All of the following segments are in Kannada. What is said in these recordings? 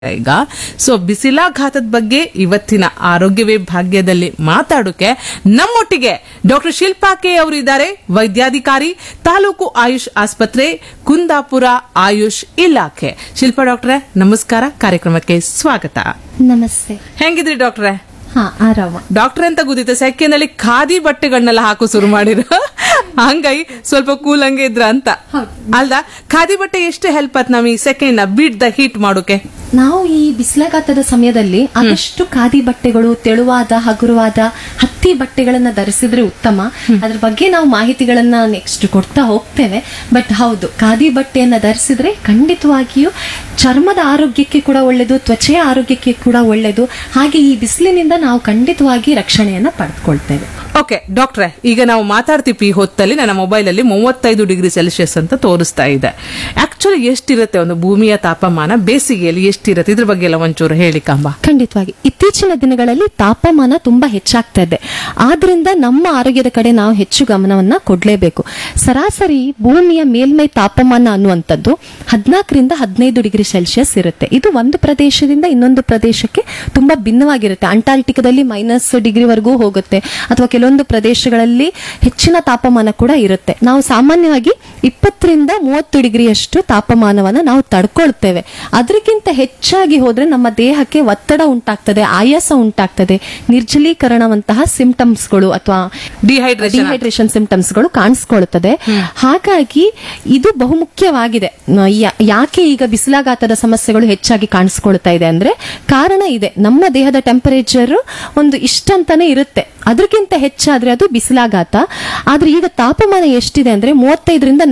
ಈಗ ಸೊ ಬಿಸಿಲಾಘಾತದ ಬಗ್ಗೆ ಇವತ್ತಿನ ಆರೋಗ್ಯವೇ ಭಾಗ್ಯದಲ್ಲಿ ಮಾತಾಡೋಕೆ ನಮ್ಮೊಟ್ಟಿಗೆ ಡಾಕ್ಟರ್ ಶಿಲ್ಪಾ ಕೆ ಅವರು ಇದ್ದಾರೆ, ವೈದ್ಯಾಧಿಕಾರಿ, ತಾಲೂಕು ಆಯುಷ್ ಆಸ್ಪತ್ರೆ, ಕುಂದಾಪುರ ಆಯುಷ್ ಇಲಾಖೆ. ಶಿಲ್ಪಾ ಡಾಕ್ಟ್ರೆ ನಮಸ್ಕಾರ, ಕಾರ್ಯಕ್ರಮಕ್ಕೆ ಸ್ವಾಗತ. ನಮಸ್ತೆ. ಹೆಂಗಿದ್ರಿ ಡಾಕ್ಟ್ರೆ? ಹಾ, ಆರಾಮ. ಡಾಕ್ಟರ್ ಅಂತ ಗೊತ್ತಿತ್ತು, ಸೆಕೆನಲ್ಲಿ ಖಾದಿ ಬಟ್ಟೆಗಳನ್ನೆಲ್ಲ ಹಾಕೋ ಶುರು ಮಾಡಿರ, ಹಂಗೈ ಸ್ವಲ್ಪ ಕೂಲ್ ಹಂಗೆ ಇದ್ರ ಅಂತ ಅಲ್ದ. ಖಾದಿ ಬಟ್ಟೆ ಎಷ್ಟು ಹೆಲ್ಪ್ ಆತ್ ನಮಗೆ ಸೆಕೆಂಡ್ ಬೀಟ್ ದ ಹೀಟ್ ಮಾಡೋಕೆ? ನಾವು ಈ ಬಿಸಿಲಾಘಾತದ ಸಮಯದಲ್ಲಿ ಆದಷ್ಟು ಖಾದಿ ಬಟ್ಟೆಗಳು, ತೆಳುವಾದ ಹಗುರವಾದ ಹತ್ತಿ ಬಟ್ಟೆಗಳನ್ನ ಧರಿಸಿದ್ರೆ ಉತ್ತಮ. ಅದ್ರ ಬಗ್ಗೆ ನಾವು ಮಾಹಿತಿಗಳನ್ನ ನೆಕ್ಸ್ಟ್ ಕೊಡ್ತಾ ಹೋಗ್ತೇವೆ. ಬಟ್ ಹೌದು, ಖಾದಿ ಬಟ್ಟೆಯನ್ನ ಧರಿಸಿದ್ರೆ ಖಂಡಿತವಾಗಿಯೂ ಚರ್ಮದ ಆರೋಗ್ಯಕ್ಕೆ ಕೂಡ ಒಳ್ಳೆಯದು, ತ್ವಚೆಯ ಆರೋಗ್ಯಕ್ಕೆ ಕೂಡ ಒಳ್ಳೆಯದು. ಹಾಗೆ ಈ ಬಿಸಿಲಿನಿಂದ ನಾವು ಖಂಡಿತವಾಗಿ ರಕ್ಷಣೆಯನ್ನ ಪಡೆದುಕೊಳ್ತೇವೆ. ಓಕೆ ಡಾಕ್ಟ್ರೆ, ಈಗ ನಾವು ಮಾತಾಡ್ತೀವಿ ಈ ಹೊತ್ತಲ್ಲಿ ನನ್ನ ಮೊಬೈಲ್ ಅಲ್ಲಿ 35 ಡಿಗ್ರಿ ಸೆಲ್ಸಿಯಸ್ ಅಂತ ತೋರಿಸ್ತಾ ಇದೆ. ಆಕ್ಚುಲಿ ಎಷ್ಟಿರುತ್ತೆ ಒಂದು ಭೂಮಿಯ ತಾಪಮಾನ ಬೇಸಿಗೆಯಲ್ಲಿ, ಎಷ್ಟಿರುತ್ತೆ ಇದ್ರ ಬಗ್ಗೆ ಎಲ್ಲ ಒಂಚೂರು ಹೇಳಿ ಕಂಬ. ಖಂಡಿತವಾಗಿ ಇತ್ತೀಚಿನ ದಿನಗಳಲ್ಲಿ ತಾಪಮಾನ ತುಂಬಾ ಹೆಚ್ಚಾಗ್ತಾ ಇದೆ. ಆದ್ರಿಂದ ನಮ್ಮ ಆರೋಗ್ಯದ ಕಡೆ ನಾವು ಹೆಚ್ಚು ಗಮನವನ್ನ ಕೊಡ್ಲೇಬೇಕು. ಸರಾಸರಿ ಭೂಮಿಯ ಮೇಲ್ಮೈ ತಾಪಮಾನ ಅನ್ನುವಂಥದ್ದು 14ರಿಂದ 15 ಡಿಗ್ರಿ ಸೆಲ್ಸಿಯಸ್ ಇರುತ್ತೆ. ಇದು ಒಂದು ಪ್ರದೇಶದಿಂದ ಇನ್ನೊಂದು ಪ್ರದೇಶಕ್ಕೆ ತುಂಬಾ ಭಿನ್ನವಾಗಿರುತ್ತೆ. ಅಂಟಾರ್ಟಿಕಾದಲ್ಲಿ -ಡಿಗ್ರಿವರೆಗೂ ಹೋಗುತ್ತೆ, ಅಥವಾ ಕೆಲವೊಂದು ಪ್ರದೇಶಗಳಲ್ಲಿ ಹೆಚ್ಚಿನ ತಾಪಮಾನ ಕೂಡ ಇರುತ್ತೆ. ನಾವು ಸಾಮಾನ್ಯವಾಗಿ 20ರಿಂದ 30 ಡಿಗ್ರಿಯಷ್ಟು ತಾಪಮಾನವನ್ನ ನಾವು ತಡ್ಕೊಳ್ತೇವೆ. ಅದಕ್ಕಿಂತ ಹೆಚ್ಚಾಗಿ ಹೋದ್ರೆ ನಮ್ಮ ದೇಹಕ್ಕೆ ಒತ್ತಡ ಉಂಟಾಗ್ತದೆ, ಆಯಾಸ ಉಂಟಾಗ್ತದೆ, ನಿರ್ಜಲೀಕರಣವಂತಹ ಸಿಂಪ್ಟಮ್ಸ್ಗಳು ಅಥವಾ ಡಿಹೈಡ್ರೇಷನ್ ಸಿಂಪ್ಟಮ್ಸ್ಗಳು ಕಾಣಿಸ್ಕೊಳ್ತದೆ. ಹಾಗಾಗಿ ಇದು ಬಹುಮುಖ್ಯವಾಗಿದೆ. ಯಾಕೆ ಈಗ ಬಿಸಿಲಾಘಾತದ ಸಮಸ್ಯೆಗಳು ಹೆಚ್ಚಾಗಿ ಕಾಣಿಸ್ಕೊಳ್ತಾ ಇದೆ ಅಂದ್ರೆ ಕಾರಣ ಇದೆ. ನಮ್ಮ ದೇಹದ ಟೆಂಪರೇಚರ್ ಒಂದು ಇಷ್ಟಂತಾನೆ ಇರುತ್ತೆ, ಅದಕ್ಕಿಂತ ಹೆಚ್ಚಾದ್ರೆ ಅದು ಬಿಸಿಲಾಘಾತ. ಆದ್ರೆ ಈಗ ತಾಪಮಾನ ಎಷ್ಟಿದೆ ಅಂದ್ರೆ 35ರಿಂದ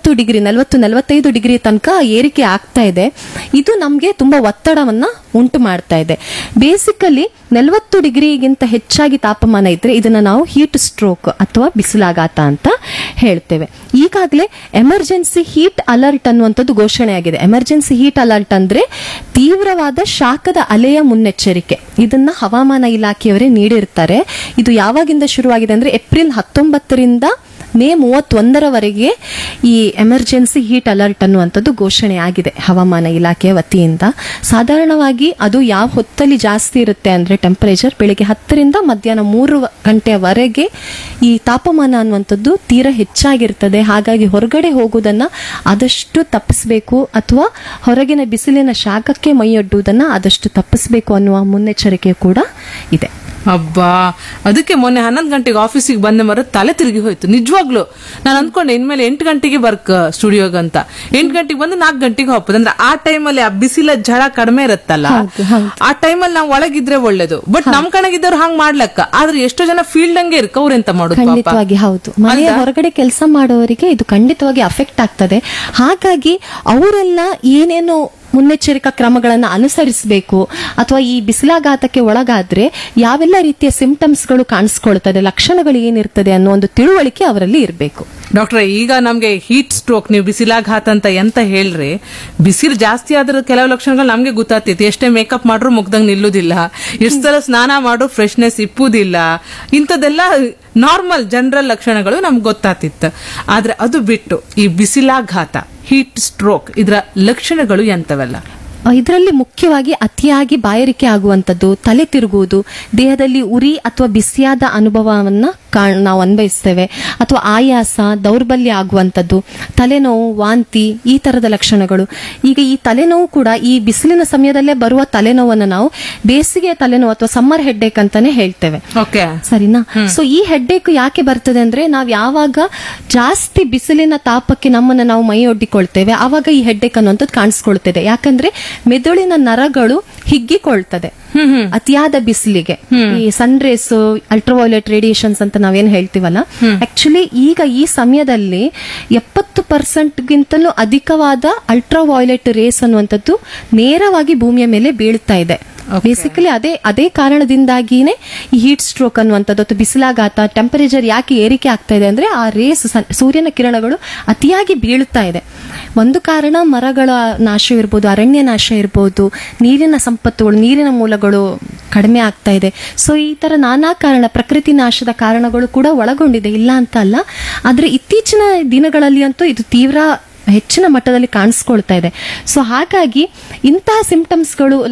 40 ಡಿಗ್ರಿ ತನಕ ಏರಿಕೆ ಆಗ್ತಾ ಇದೆ. ಇದು ನಮ್ಗೆ ತುಂಬಾ ಒತ್ತಡವನ್ನ ಉಂಟು ಮಾಡ್ತಾ ಇದೆ. ಬೇಸಿಕಲಿ 40 ಡಿಗ್ರಿಗಿಂತ ಹೆಚ್ಚಾಗಿ ತಾಪಮಾನ ಇದ್ರೆ ಇದನ್ನ ನಾವು ಹೀಟ್ ಸ್ಟ್ರೋಕ್ ಅಥವಾ ಬಿಸಿಲಾಘಾತ ಅಂತ ಹೇಳ್ತೇವೆ. ಈಗಾಗಲೇ ಎಮರ್ಜೆನ್ಸಿ ಹೀಟ್ ಅಲರ್ಟ್ ಅನ್ನುವಂಥದ್ದು ಘೋಷಣೆಯಾಗಿದೆ. ಎಮರ್ಜೆನ್ಸಿ ಹೀಟ್ ಅಲರ್ಟ್ ಅಂದ್ರೆ ತೀವ್ರವಾದ ಶಾಖದ ಅಲೆಯ ಮುನ್ನೆಚ್ಚರಿಕೆ. ಇದನ್ನ ಹವಾಮಾನ ಇಲಾಖೆಯವರೇ ನೀಡಿರ್ತಾರೆ. ಇದು ಯಾವಾಗಿಂದ ಶುರುವಾಗಿದೆ ಅಂದ್ರೆ ಏಪ್ರಿಲ್ 19ರಿಂದ ಮೇ 31ರವರೆಗೆ ಈ ಎಮರ್ಜೆನ್ಸಿ ಹೀಟ್ ಅಲರ್ಟ್ ಅನ್ನುವಂಥದ್ದು ಘೋಷಣೆ ಆಗಿದೆ ಹವಾಮಾನ ಇಲಾಖೆಯ ವತಿಯಿಂದ. ಸಾಧಾರಣವಾಗಿ ಅದು ಯಾವ ಹೊತ್ತಲ್ಲಿ ಜಾಸ್ತಿ ಇರುತ್ತೆ ಅಂದ್ರೆ ಟೆಂಪರೇಚರ್ ಬೆಳಿಗ್ಗೆ 10ರಿಂದ ಮಧ್ಯಾಹ್ನ 3 ಗಂಟೆವರೆಗೆ ಈ ತಾಪಮಾನ ಅನ್ನುವಂಥದ್ದು ತೀರಾ ಹೆಚ್ಚಾಗಿರ್ತದೆ. ಹಾಗಾಗಿ ಹೊರಗಡೆ ಹೋಗುವುದನ್ನ ಆದಷ್ಟು ತಪ್ಪಿಸಬೇಕು, ಅಥವಾ ಹೊರಗಿನ ಬಿಸಿಲಿನ ಶಾಖಕ್ಕೆ ಮೈಯೊಡ್ಡುವುದನ್ನ ಆದಷ್ಟು ತಪ್ಪಿಸಬೇಕು ಅನ್ನುವ ಮುನ್ನೆಚ್ಚರಿಕೆ ಕೂಡ ಇದೆ. ಅಬ್ಬಾ, ಅದಕ್ಕೆ ಮೊನ್ನೆ 11 ಗಂಟೆಗೆ ಆಫೀಸಿಗೆ ಬಂದ ಮರ ತಲೆ ತಿರುಗಿ ಹೋಯ್ತು ನಿಜವಾಗ್ಲು. ನಾನು ಅಂದ್ಕೊಂಡೆ ಇನ್ಮೇಲೆ 8 ಗಂಟೆಗೆ ಬರ್ಕ್ ಸ್ಟುಡಿಯೋಗ ಅಂತ. 8 ಗಂಟೆಗೆ ಬಂದು 4 ಗಂಟೆಗೆ ಹೋಗ್ಬೋದು. ಅಂದ್ರೆ ಆ ಟೈಮಲ್ಲಿ ಆ ಬಿಸಿಲ ಝಳ ಕಡಿಮೆ ಇರುತ್ತಲ್ಲ, ಆ ಟೈಮಲ್ಲಿ ನಾವು ಒಳಗಿದ್ರೆ ಒಳ್ಳೇದು. ಬಟ್ ನಮ್ ಕಣಗಿದ್ದವ್ರು ಹಂಗ್ ಮಾಡ್ಲಕ್ಕ, ಆದ್ರೆ ಎಷ್ಟೋ ಜನ ಫೀಲ್ಡ್ ಹಂಗೆ ಇರ್ಕ, ಅವ್ರೆಂತ ಮಾಡೋದು? ಖಂಡಿತವಾಗಿ ಹೌದು. ಮನೆಯ ಹೊರಗಡೆ ಕೆಲಸ ಮಾಡೋರಿಗೆ ಇದು ಖಂಡಿತವಾಗಿ ಅಫೆಕ್ಟ್ ಆಗ್ತದೆ. ಹಾಗಾಗಿ ಅವರೆಲ್ಲ ಏನೇನು ಮುನ್ನೆಚ್ಚರಿಕಾ ಕ್ರಮಗಳನ್ನು ಅನುಸರಿಸಬೇಕು, ಅಥವಾ ಈ ಬಿಸಿಲಾಘಾತಕ್ಕೆ ಒಳಗಾದ್ರೆ ಯಾವೆಲ್ಲ ರೀತಿಯ ಸಿಂಪ್ಟಮ್ಸ್ಗಳು ಕಾಣಿಸ್ಕೊಳ್ತದೆ, ಲಕ್ಷಣಗಳು ಏನಿರ್ತದೆ ಅನ್ನೋ ಒಂದು ತಿಳುವಳಿಕೆ ಅವರಲ್ಲಿ ಇರಬೇಕು. ಡಾಕ್ಟ್ರೆ, ಈಗ ನಮ್ಗೆ ಹೀಟ್ ಸ್ಟ್ರೋಕ್, ನೀವು ಬಿಸಿಲಾಘಾತ ಅಂತ ಎಂತ ಹೇಳ್ರಿ, ಬಿಸಿಲು ಜಾಸ್ತಿ ಆದ್ರ ಕೆಲವು ಲಕ್ಷಣಗಳು ನಮ್ಗೆ ಗೊತ್ತಾಗ್ತೈತಿ. ಎಷ್ಟೇ ಮೇಕಪ್ ಮಾಡ್ರು ಮುಗ್ದಂಗ್ ನಿಲ್ಲುದಿಲ್ಲ, ಎಷ್ಟು ಸಲ ಸ್ನಾನ ಮಾಡ್ರು ಫ್ರೆಶ್ನೆಸ್ ಇಪ್ಪುದಿಲ್ಲ, ಇಂಥದ್ದೆಲ್ಲ ನಾರ್ಮಲ್ ಜನರಲ್ ಲಕ್ಷಣಗಳು ನಮ್ಗೆ ಗೊತ್ತಾಗ್ತಿತ್ತು. ಆದ್ರೆ ಅದು ಬಿಟ್ಟು ಈ ಬಿಸಿಲಾಘಾತ, ಹೀಟ್ ಸ್ಟ್ರೋಕ್, ಇದರ ಲಕ್ಷಣಗಳು ಎಂತವೆಲ್ಲ? ಇದರಲ್ಲಿ ಮುಖ್ಯವಾಗಿ ಅತಿಯಾಗಿ ಬಾಯಾರಿಕೆ ಆಗುವಂಥದ್ದು, ತಲೆ ತಿರುಗುವುದು, ದೇಹದಲ್ಲಿ ಉರಿ ಅಥವಾ ಬಿಸಿಯಾದ ಅನುಭವವನ್ನ ನಾವು ಅನ್ವಯಿಸ್ತೇವೆ, ಅಥವಾ ಆಯಾಸ, ದೌರ್ಬಲ್ಯ ಆಗುವಂಥದ್ದು, ತಲೆನೋವು, ವಾಂತಿ, ಈ ತರದ ಲಕ್ಷಣಗಳು. ಈಗ ಈ ತಲೆನೋವು ಕೂಡ ಈ ಬಿಸಿಲಿನ ಸಮಯದಲ್ಲೇ ಬರುವ ತಲೆನೋವನ್ನು ನಾವು ಬೇಸಿಗೆಯ ತಲೆನೋವು ಅಥವಾ ಸಮ್ಮರ್ ಹೆಡ್ಡೇಕ್ ಅಂತಾನೆ ಹೇಳ್ತೇವೆ, ಸರಿನಾ? ಸೊ ಈ ಹೆಡ್ಡೇಕ್ ಯಾಕೆ ಬರ್ತದೆ ಅಂದ್ರೆ ನಾವು ಯಾವಾಗ ಜಾಸ್ತಿ ಬಿಸಿಲಿನ ತಾಪಕ್ಕೆ ನಮ್ಮನ್ನ ನಾವು ಮೈ ಒಡ್ಡಿಕೊಳ್ತೇವೆ ಆವಾಗ ಈ ಹೆಡ್ಡೇಕ್ ಅನ್ನುವಂಥದ್ದು ಕಾಣಿಸ್ಕೊಳ್ತದೆ. ಯಾಕಂದ್ರೆ ಮೆದುಳಿನ ನರಗಳು ಹಿಗ್ಗಿಕೊಳ್ತದೆ ಅತಿಯಾದ ಬಿಸಿಲಿಗೆ. ಈ ಸನ್ ರೇಸ್, ಅಲ್ಟ್ರಾವೈಲೆಟ್ ರೇಡಿಯೇಷನ್ಸ್ ಅಂತ ನಾವೇನ್ ಹೇಳ್ತೀವಲ್ಲ, ಆಕ್ಚುಲಿ ಈಗ ಈ ಸಮಯದಲ್ಲಿ 70%ಗಿಂತಲೂ ಅಧಿಕವಾದ ಅಲ್ಟ್ರಾವೈಲೆಟ್ ರೇಸ್ ಅನ್ನುವಂಥದ್ದು ನೇರವಾಗಿ ಭೂಮಿಯ ಮೇಲೆ ಬೀಳ್ತಾ ಇದೆ. ಬೇಸಿಕಲಿ ಅದೇ ಕಾರಣದಿಂದಾಗಿನೇ ಈ ಹೀಟ್ ಸ್ಟ್ರೋಕ್ ಅನ್ನುವಂಥದ್ದು ಅಥವಾ ಬಿಸಿಲಾಘಾತ, ಟೆಂಪರೇಚರ್ ಯಾಕೆ ಏರಿಕೆ ಆಗ್ತಾ ಇದೆ ಅಂದ್ರೆ ಆ ರೇಸ್, ಸೂರ್ಯನ ಕಿರಣಗಳು ಅತಿಯಾಗಿ ಬೀಳ್ತಾ ಇದೆ. ಒಂದು ಕಾರಣ ಮರಗಳ ನಾಶ ಇರ್ಬೋದು, ಅರಣ್ಯ ನಾಶ ಇರ್ಬೋದು, ನೀರಿನ ಸಂಪತ್ತುಗಳು, ನೀರಿನ ಮೂಲಗಳು ಕಡಿಮೆ ಆಗ್ತಾ ಇದೆ. ಸೊ ಈ ತರ ನಾನಾ ಕಾರಣ, ಪ್ರಕೃತಿ ನಾಶದ ಕಾರಣಗಳು ಕೂಡ ಒಳಗೊಂಡಿದೆ, ಇಲ್ಲ ಅಂತ ಅಲ್ಲ. ಆದ್ರೆ ಇತ್ತೀಚಿನ ದಿನಗಳಲ್ಲಿ ಅಂತೂ ಇದು ತೀವ್ರ ಹೆಚ್ಚಿನ ಮಟ್ಟದಲ್ಲಿ ಕಾಣಿಸ್ಕೊಳ್ತಾ ಇದೆ. ಸೊ ಹಾಗಾಗಿ ಇಂತಹ ಸಿಂಪ್ಟಮ್ಸ್ಗಳು